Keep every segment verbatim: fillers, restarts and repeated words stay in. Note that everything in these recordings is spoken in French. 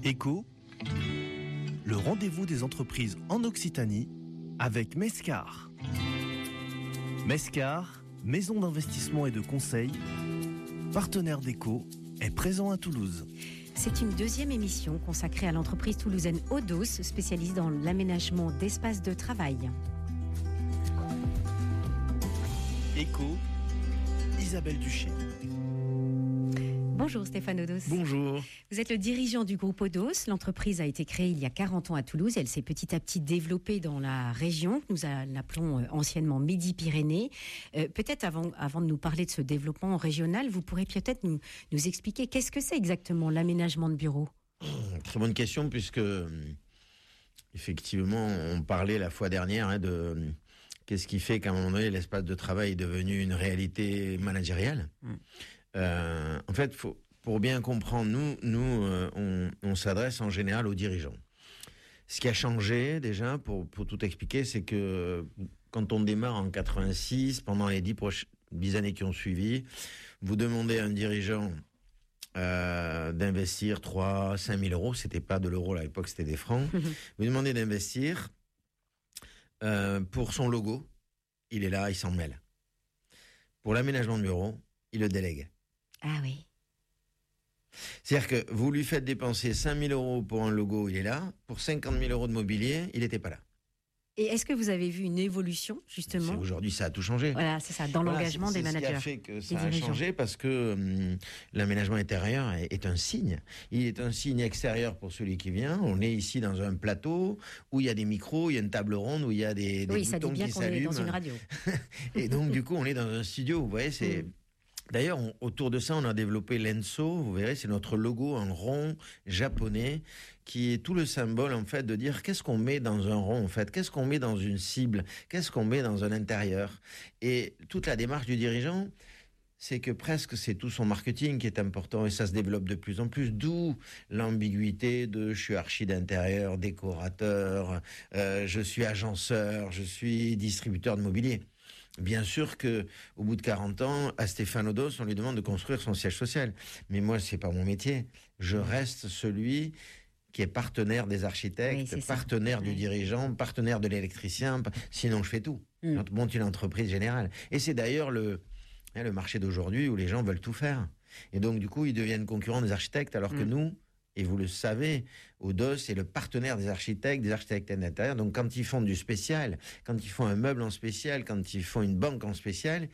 Éco, le rendez-vous des entreprises en Occitanie avec Mescar. Mescar, maison d'investissement et de conseil, partenaire d'Éco, est présent à Toulouse. C'est une deuxième émission consacrée à l'entreprise toulousaine Odos, spécialisée dans l'aménagement d'espaces de travail. Éco, Isabelle Duché. Bonjour Stéphane Odos. Bonjour. Vous êtes le dirigeant du groupe Odos. L'entreprise a été créée il y a quarante ans à Toulouse. Elle s'est petit à petit développée dans la région, que nous l'appelons anciennement Midi-Pyrénées. Euh, peut-être avant, avant de nous parler de ce développement régional, vous pourrez peut-être nous, nous expliquer qu'est-ce que c'est exactement l'aménagement de bureaux ? Très bonne question, puisque effectivement, on parlait la fois dernière hein, de qu'est-ce qui fait qu'à un moment donné, l'espace de travail est devenu une réalité managériale. Mmh. Euh, en fait, faut, pour bien comprendre, nous, nous euh, on, on s'adresse en général aux dirigeants. Ce qui a changé déjà, pour, pour tout expliquer, c'est que quand on démarre en quatre-vingt-six, pendant les dix, proches, dix années qui ont suivi, vous demandez à un dirigeant euh, d'investir trois, cinq mille euros, c'était pas de l'euro à l'époque, c'était des francs. Mmh. Vous demandez d'investir euh, pour son logo, il est là, il s'en mêle. Pour l'aménagement de bureau, il le délègue. Ah oui. C'est-à-dire que vous lui faites dépenser cinq mille euros pour un logo, il est là. Pour cinquante mille euros de mobilier, il n'était pas là. Et est-ce que vous avez vu une évolution, justement ? C'est aujourd'hui, ça a tout changé. Voilà, c'est ça, dans voilà, l'engagement c'est, c'est des managers. C'est ce qui a fait que ça a changé, parce que hum, l'aménagement intérieur est, est un signe. Il est un signe extérieur pour celui qui vient. On est ici dans un plateau où il y a des micros, il y a une table ronde, où il y a des, des oui, boutons ça dit bien qui qu'on s'allument. Est dans une radio. Et donc, du coup, on est dans un studio. Vous voyez, c'est... Mmh. D'ailleurs, on, autour de ça, on a développé l'Enso. Vous verrez, c'est notre logo en rond japonais qui est tout le symbole, en fait, de dire qu'est-ce qu'on met dans un rond, en fait, qu'est-ce qu'on met dans une cible, qu'est-ce qu'on met dans un intérieur. Et toute la démarche du dirigeant, c'est que presque c'est tout son marketing qui est important et ça se développe de plus en plus. D'où l'ambiguïté de je suis archi d'intérieur, décorateur, euh, je suis agenceur, je suis distributeur de mobilier. Bien sûr que, au bout de quarante ans, à Stéphane Odos, on lui demande de construire son siège social. Mais moi, c'est pas mon métier. Je reste celui qui est partenaire des architectes, oui, partenaire ça. du oui. dirigeant, partenaire de l'électricien. Sinon, je fais tout. Mm. Je monte une entreprise générale. Et c'est d'ailleurs le, le marché d'aujourd'hui où les gens veulent tout faire. Et donc, du coup, ils deviennent concurrents des architectes, alors mm. que nous, et vous le savez, Odos est le partenaire des architectes, des architectes d'intérieur. Donc, quand ils font du spécial, quand ils font un meuble en spécial, quand ils font une banque en spécial,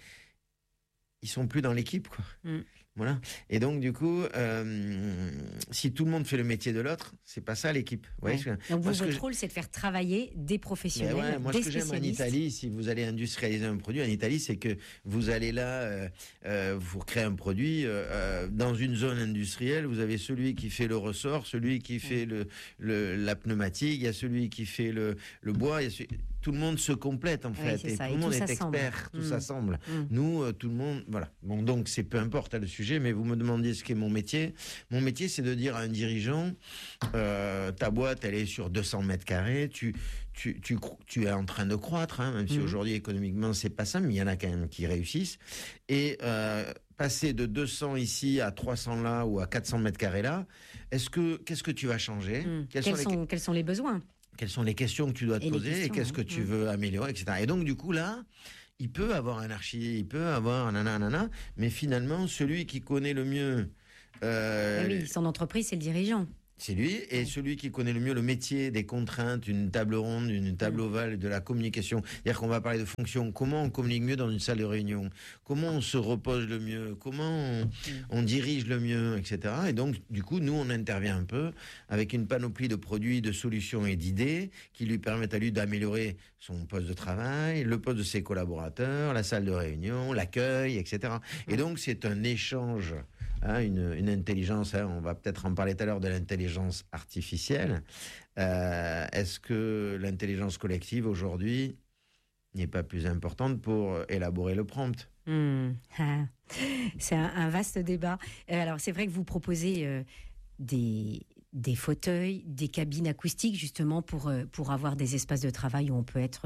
ils sont plus dans l'équipe, quoi. Mm. Voilà. Et donc, du coup, euh, si tout le monde fait le métier de l'autre, c'est pas ça l'équipe. Ouais. Ouais. Donc, vous, votre rôle, c'est de faire travailler des professionnels, ouais, moi, des ce que j'aime en Italie, si vous allez industrialiser un produit, en Italie, c'est que vous allez là, euh, euh, vous créez un produit, euh, dans une zone industrielle, vous avez celui qui fait le ressort, celui qui fait ouais. le, le, la pneumatique, il y a celui qui fait le, le bois, il y a celui... tout le monde se complète, en fait. Oui, et ça. tout et le monde tout est expert, mmh. tout s'assemble. Mmh. Nous, euh, tout le monde, voilà. Bon, donc, c'est peu importe le sujet, mais vous me demandiez ce qu'est mon métier. Mon métier, c'est de dire à un dirigeant, euh, ta boîte, elle est sur deux cents mètres carrés, tu, tu, tu, tu es en train de croître, hein, même si mmh. aujourd'hui, économiquement, c'est pas ça, mais il y en a quand même qui réussissent. Et, euh, passer de deux cents ici à trois cents là ou à quatre cents mètres carrés là, est-ce que, qu'est-ce que tu vas changer? mmh. quels, sont sont, les... quels sont les besoins? Quelles sont les questions que tu dois te et poser et qu'est-ce que tu mmh. veux améliorer, et cetera. Et donc, du coup, là, il peut avoir un archi, il peut avoir un nanana, mais finalement, celui qui connaît le mieux... Euh, oui, son entreprise, c'est le dirigeant. C'est lui, et ouais. celui qui connaît le mieux le métier des contraintes, une table ronde, une table mmh. ovale, de la communication. C'est-à-dire qu'on va parler de fonction. Comment on communique mieux dans une salle de réunion? Comment on se repose le mieux? Comment on, mmh. on dirige le mieux, et cetera. Et donc, du coup, nous, on intervient un peu avec une panoplie de produits, de solutions et d'idées qui lui permettent à lui d'améliorer son poste de travail, le poste de ses collaborateurs, la salle de réunion, l'accueil, et cetera. Mmh. Et donc, c'est un échange, hein, une, une intelligence, hein, on va peut-être en parler tout à l'heure de l'intelligence artificielle. Euh, est-ce que l'intelligence collective aujourd'hui n'est pas plus importante pour élaborer le prompt? mmh. ah. C'est un, un vaste débat. Euh, alors c'est vrai que vous proposez euh, des, des fauteuils, des cabines acoustiques justement pour, euh, pour avoir des espaces de travail où on peut être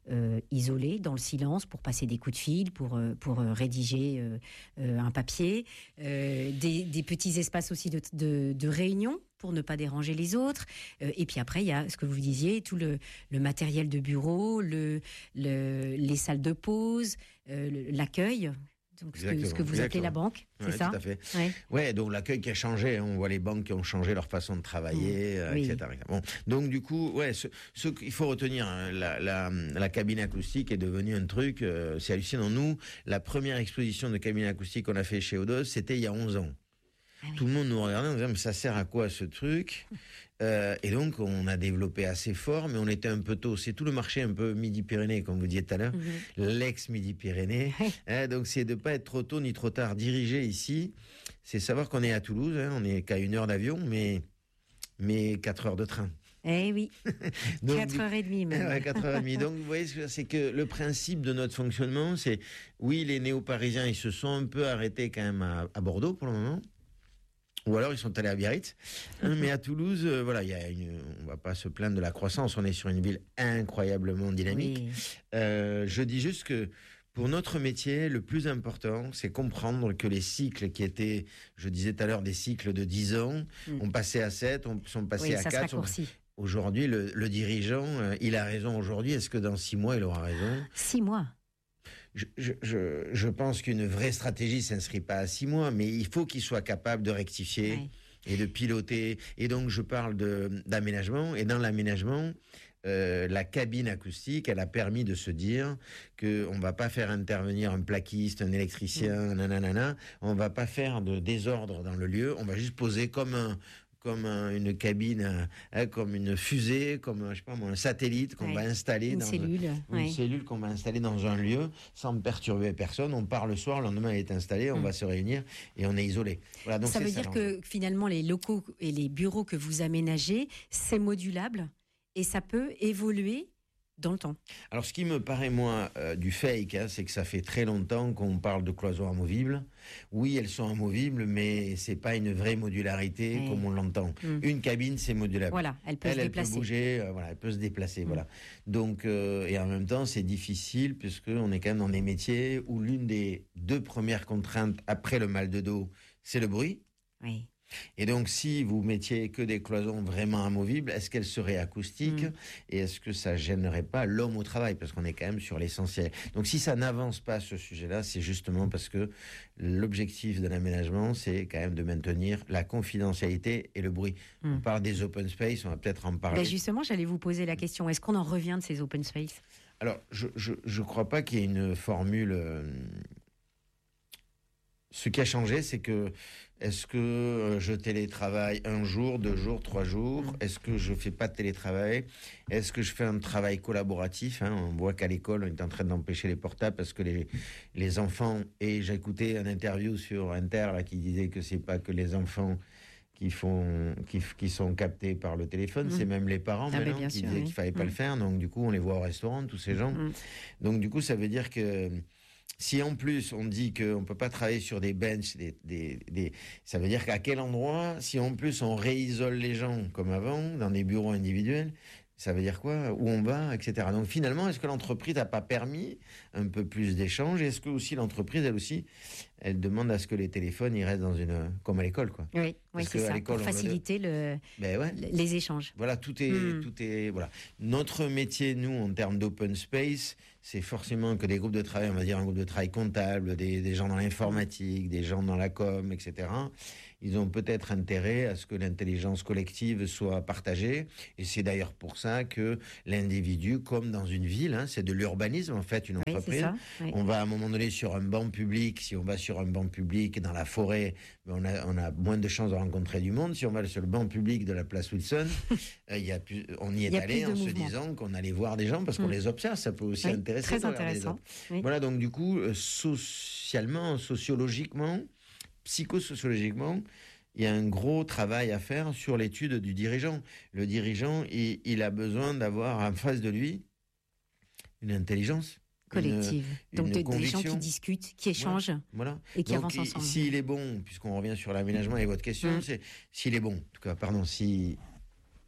euh, isolés, dans le silence, pour passer des coups de fil, pour, euh, pour euh, rédiger euh, euh, un papier. Euh, des, des petits espaces aussi de, de, de réunion, pour ne pas déranger les autres. Euh, et puis après, il y a ce que vous disiez, tout le, le matériel de bureau, le, le, les salles de pause, euh, le- l'accueil. Donc, ce que, ce que vous Exactement. appelez la banque, c'est Ouais, ça? tout à fait. Ouais. Ouais, donc l'accueil qui a changé, hein, on voit les banques qui ont changé leur façon de travailler, Mmh. euh, Oui. et cetera. Bon, donc du coup, ouais, ce, ce qu'il faut retenir, hein, la, la, la cabine acoustique est devenue un truc, euh, c'est hallucinant. Nous, la première exposition de cabine acoustique qu'on a fait chez Odos, c'était il y a onze ans. Ah oui. Tout le monde nous regardait en disant, mais ça sert à quoi ce truc? Euh, et donc, on a développé assez fort, mais on était un peu tôt. C'est tout le marché un peu Midi-Pyrénées, comme vous disiez tout à l'heure, Mhm. l'ex-Midi-Pyrénées. Ouais. Hein, donc, c'est de ne pas être trop tôt ni trop tard. Diriger ici, c'est savoir qu'on est à Toulouse, hein, on n'est qu'à une heure d'avion, mais, mais quatre heures de train. Eh oui, Donc, quatre heures trente même. Ouais, quatre heures trente. Donc, vous voyez, c'est que le principe de notre fonctionnement, c'est, oui, les néo-parisiens, ils se sont un peu arrêtés quand même à, à Bordeaux pour le moment. Ou alors ils sont allés à Biarritz. Hein, mais à Toulouse, euh, voilà, il y a une, on va pas se plaindre de la croissance. On est sur une ville incroyablement dynamique. Oui. Euh, je dis juste que pour notre métier, le plus important, c'est comprendre que les cycles qui étaient, je disais tout à l'heure, des cycles de dix ans, Mm. ont passé à sept, on, sont passés Oui, à ça se quatre. sont- raccourcit. Aujourd'hui, le, le dirigeant, euh, il a raison aujourd'hui. Est-ce que dans six mois, il aura raison? Six mois. Je, je, je, je pense qu'une vraie stratégie ne s'inscrit pas à six mois, mais il faut qu'il soit capable de rectifier Ouais. et de piloter. Et donc, je parle de, d'aménagement. Et dans l'aménagement, euh, la cabine acoustique, elle a permis de se dire qu'on ne va pas faire intervenir un plaquiste, un électricien, nanana. On ne va pas faire de désordre dans le lieu. On va juste poser comme un... comme un- une cabine, hein, comme une fusée, comme je sais pas moi, un satellite qu'on Ouais. va installer Une dans cellule. une Ouais. cellule qu'on va installer dans un lieu sans perturber personne. On part le soir, le lendemain elle est installée, on Mm. va se réunir et on est isolé. Voilà, donc Ça c'est veut ça dire l'enjeu. que finalement, les locaux et les bureaux que vous aménagez, c'est modulable et ça peut évoluer dans le temps. Alors ce qui me paraît moi euh, du fake, hein, c'est que ça fait très longtemps qu'on parle de cloisons amovibles. Oui, elles sont amovibles, mais c'est pas une vraie modularité Ouais. comme on l'entend. Mm. Une cabine, c'est modulable. Voilà, elle peut Elle, se elle peut déplacer. bouger, euh, voilà, elle peut se déplacer, Mm. voilà. Donc, euh, et en même temps, c'est difficile puisque on est quand même dans des métiers où l'une des deux premières contraintes après le mal de dos, c'est le bruit. Oui. Et donc, si vous mettiez que des cloisons vraiment amovibles, est-ce qu'elles seraient acoustiques? Mm. Et est-ce que ça gênerait pas l'homme au travail? Parce qu'on est quand même sur l'essentiel. Donc, si ça n'avance pas ce sujet-là, c'est justement parce que l'objectif de l'aménagement, c'est quand même de maintenir la confidentialité et le bruit. Mm. On parle des open space, on va peut-être en parler. Ben justement, j'allais vous poser la question. Est-ce qu'on en revient de ces open space? Alors, je je je crois pas qu'il y ait une formule. euh, Ce qui a changé, c'est que est-ce que euh, je télétravaille un jour, deux jours, trois jours? Mm. Est-ce que je fais pas de télétravail? Est-ce que je fais un travail collaboratif, hein? On voit qu'à l'école, on est en train d'empêcher les portables parce que les, les enfants... Et j'ai écouté une interview sur Inter là, qui disait que c'est pas que les enfants qui font qui, qui sont captés par le téléphone, Mm. c'est même les parents Ah ben, maintenant bien qui sûr, disaient oui. qu'il fallait pas Mm. le faire. Donc du coup, on les voit au restaurant, tous ces gens. Mm. Donc du coup, ça veut dire que si en plus on dit qu'on ne peut pas travailler sur des benches, des, des, des- ça veut dire qu'à quel endroit, si en plus on réisole les gens comme avant, dans des bureaux individuels, ça veut dire quoi? Où on va, et cetera. Donc finalement, est-ce que l'entreprise n'a pas permis un peu plus d'échanges? Est-ce que aussi l'entreprise, elle aussi, elle demande à ce que les téléphones, ils restent dans une... comme à l'école, quoi. Oui, oui Parce c'est que à ça, l'école, pour on va faciliter le, Ben ouais. les échanges. Voilà, tout est, Mm. tout est, voilà. Notre métier, nous, en termes d'open space, c'est forcément que des groupes de travail, on va dire un groupe de travail comptable, des, des gens dans l'informatique, des gens dans la com, et cetera. Ils ont peut-être intérêt à ce que l'intelligence collective soit partagée. Et c'est d'ailleurs pour ça que l'individu, comme dans une ville, hein, c'est de l'urbanisme, en fait, une Oui, c'est entreprise. ça. Oui. On va à un moment donné sur un banc public. Si on va sur un banc public dans la forêt, ben, on a, on a moins de chances de rencontrer du monde. Si on va sur le banc public de la place Wilson, euh, il y a plus, on y est Il y a allé plus de en se mouvement. disant qu'on allait voir des gens parce qu'on Mm. les observe. Ça peut aussi Oui, intéresser. très de regarder les intéressant. autres. Oui. Voilà, donc du coup, euh, socialement, sociologiquement, psychosociologiquement, il y a un gros travail à faire sur l'étude du dirigeant. Le dirigeant, il, il a besoin d'avoir en face de lui une intelligence. une- Collective. Donc une de- des gens conviction. qui discutent, qui échangent Voilà. et qui Donc, avancent il- ensemble. s'il est bon, puisqu'on revient sur l'aménagement et votre question, Mm. c'est s'il est bon, en tout cas, pardon, si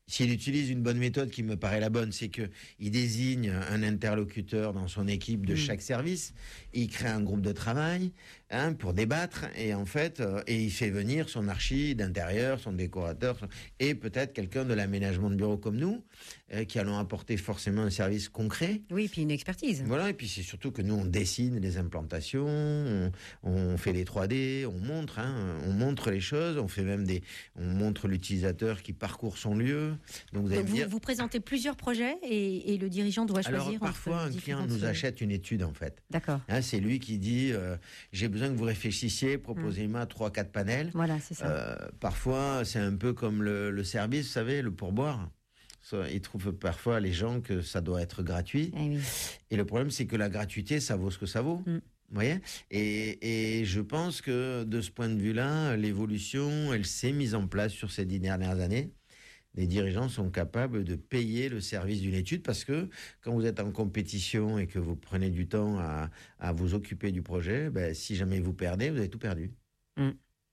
S'il utilise une bonne méthode qui me paraît la bonne, c'est qu'il désigne un interlocuteur dans son équipe de mmh. chaque service, et il crée un groupe de travail hein, pour débattre, et en fait, euh, et il fait venir son archi d'intérieur, son décorateur, son, et peut-être quelqu'un de l'aménagement de bureau comme nous, euh, qui allons apporter forcément un service concret. Oui, et puis une expertise. Voilà, et puis c'est surtout que nous, on dessine les implantations, on, on fait les trois D, on montre, hein, on montre les choses, on fait même des, on montre l'utilisateur qui parcourt son lieu. Donc vous, allez Donc vous, dire... vous présentez plusieurs projets et, et le dirigeant doit choisir. Alors parfois un client nous achète une étude en fait. D'accord. Hein, c'est lui qui dit euh, j'ai besoin que vous réfléchissiez, proposez-moi trois, quatre panels. Voilà, c'est ça. Euh, parfois c'est un peu comme le, le service, vous savez, le pourboire. Ils trouvent parfois les gens que ça doit être gratuit. Eh oui. Et le problème c'est que la gratuité ça vaut ce que ça vaut. Mm. Vous voyez, et, et je pense que de ce point de vue-là, l'évolution, elle s'est mise en place sur ces dix dernières années. Les dirigeants sont capables de payer le service d'une étude parce que quand vous êtes en compétition et que vous prenez du temps à, à vous occuper du projet, ben, si jamais vous perdez, vous avez tout perdu. Mmh.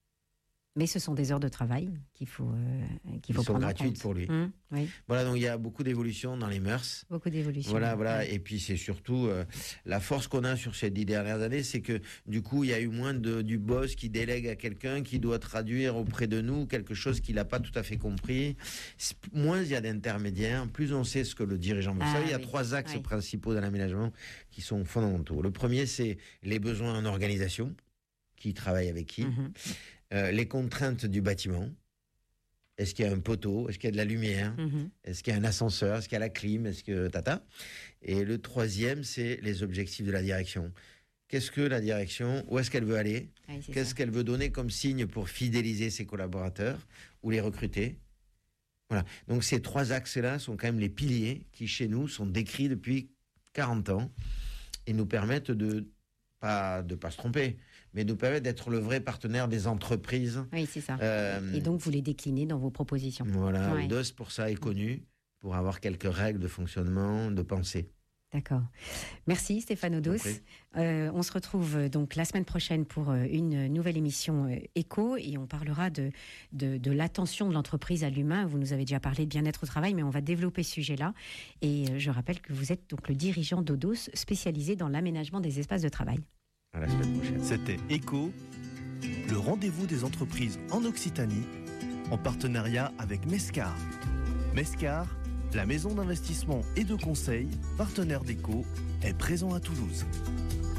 Mais ce sont des heures de travail qu'il faut, euh, qu'il faut prendre en compte. Sont gratuites pour lui. Mmh, oui. Voilà, donc il y a beaucoup d'évolutions dans les mœurs. Beaucoup d'évolutions. Voilà, voilà. Ouais. Et puis c'est surtout euh, la force qu'on a sur ces dix dernières années, c'est que du coup il y a eu moins de, du boss qui délègue à quelqu'un qui doit traduire auprès de nous quelque chose qu'il n'a pas tout à fait compris. Moins il y a d'intermédiaires, plus on sait ce que le dirigeant veut. Ah, vous savez, il y a oui. trois axes oui. principaux dans l'aménagement qui sont fondamentaux. Le premier, c'est les besoins en organisation. Qui travaille avec qui mmh. euh, les contraintes du bâtiment. Est-ce qu'il y a un poteau? Est-ce qu'il y a de la lumière? mmh. Est-ce qu'il y a un ascenseur? Est-ce qu'il y a la clim? Est-ce que tata? Et le troisième, c'est les objectifs de la direction. Qu'est-ce que la direction? Où est-ce qu'elle veut aller? oui, Qu'est-ce ça. qu'elle veut donner comme signe pour fidéliser ses collaborateurs ou les recruter? Voilà. Donc ces trois axes-là sont quand même les piliers qui, chez nous, sont décrits depuis quarante ans et nous permettent de pas de pas se tromper, mais nous permettent d'être le vrai partenaire des entreprises. Oui, c'est ça. Euh, et donc, vous les déclinez dans vos propositions. Voilà, ouais. Audos, pour ça, est connu, pour avoir quelques règles de fonctionnement, de pensée. D'accord. Merci Stéphane Audos. Euh, on se retrouve donc la semaine prochaine pour une nouvelle émission euh, Éco et on parlera de, de, de l'attention de l'entreprise à l'humain. Vous nous avez déjà parlé de bien-être au travail, mais on va développer ce sujet-là. Et euh, je rappelle que vous êtes donc le dirigeant d'Audos spécialisé dans l'aménagement des espaces de travail. À la semaine prochaine. C'était Éco, le rendez-vous des entreprises en Occitanie, en partenariat avec Mescar. Mescar, la maison d'investissement et de conseil, partenaire d'Éco, est présent à Toulouse.